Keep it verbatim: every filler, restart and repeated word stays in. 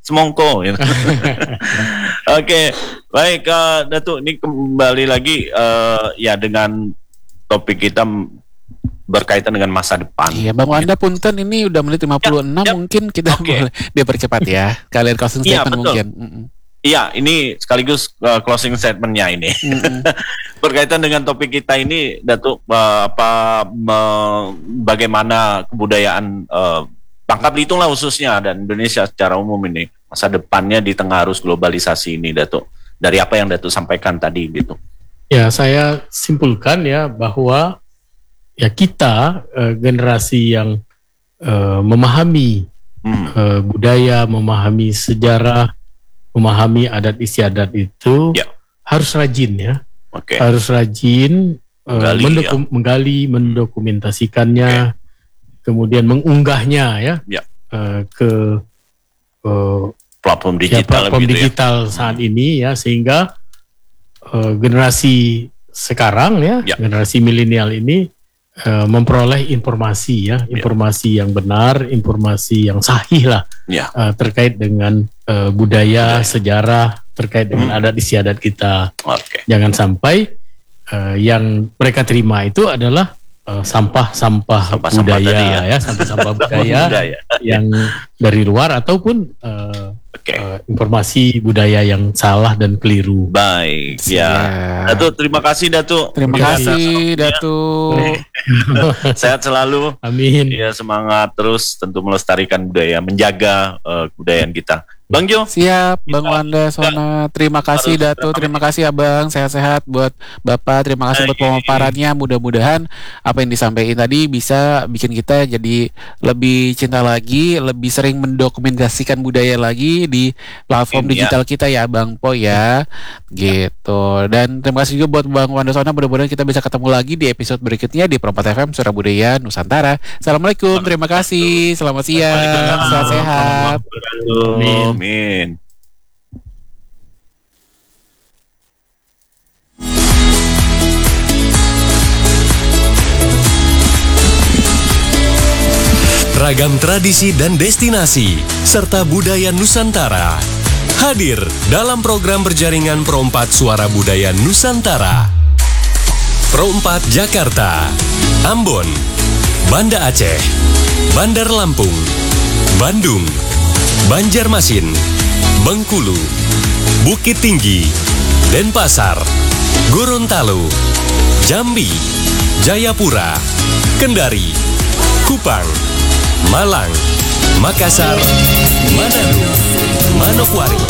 semongko. Gitu. Oke, baik uh, Datuk, ini kembali lagi uh, ya dengan topik kita berkaitan dengan masa depan. Iya, Bang Wanda punten ini udah menit lima puluh enam ya, ya. Mungkin kita okay. boleh dipercepat ya. Kalian closing statement ya, mungkin. Iya, ini sekaligus uh, closing statementnya ini. Mm-hmm. Berkaitan dengan topik kita ini, Datuk, uh, apa uh, bagaimana kebudayaan uh, Bangka Belitung lah khususnya dan Indonesia secara umum ini masa depannya di tengah arus globalisasi ini, Datuk. Dari apa yang Datuk sampaikan tadi gitu. Ya, saya simpulkan ya bahwa ya kita uh, generasi yang uh, memahami hmm. uh, budaya, memahami sejarah, memahami adat istiadat itu ya. harus rajin ya, okay. harus rajin menggali, uh, mendokum, ya. menggali mendokumentasikannya, okay. kemudian mengunggahnya ya, ya. Uh, ke uh, platform digital, ya, platform gitu digital ya. saat ini ya, sehingga uh, generasi sekarang ya, ya. generasi milenial ini Uh, memperoleh informasi ya, informasi yeah. yang benar, informasi yang sahih lah yeah. uh, terkait dengan uh, budaya, yeah. sejarah, terkait dengan hmm. adat istiadat kita. Okay. Jangan sampai uh, yang mereka terima itu adalah uh, sampah-sampah budaya ya, ya sampah-sampah budaya yang dari luar ataupun uh, okay. uh, informasi budaya yang salah dan keliru. Baik, ya. Datuk, terima kasih Datuk. Terima kasih Datuk. Sehat selalu. Amin. Ya, semangat terus tentu melestarikan budaya, menjaga uh, kebudayaan kita. Bang Jo. Siap, Bang Wanda Sona. Terima kasih Datuk, terima kasih Abang. Sehat-sehat buat Bapak. Terima kasih buat pemaparannya. Mudah-mudahan apa yang disampaikan tadi bisa bikin kita jadi lebih cinta lagi, lebih sering mendokumentasikan budaya lagi di platform digital kita ya, Bang Po ya. Gitu. Dan terima kasih juga buat Bang Wanda Sona. Mudah-mudahan kita bisa ketemu lagi di episode berikutnya di Pro empat F M Suara Budaya Nusantara. Assalamualaikum. Terima kasih. Selamat siang. Sehat-sehat. Amin. Amin. Ragam tradisi dan destinasi serta budaya Nusantara hadir dalam program berjaringan Pro empat Suara Budaya Nusantara. Pro empat Jakarta, Ambon, Banda Aceh, Bandar Lampung, Bandung, Banjarmasin, Bengkulu, Bukit Tinggi, Denpasar, Gorontalo, Jambi, Jayapura, Kendari, Kupang, Malang, Makassar, Manado, Manokwari.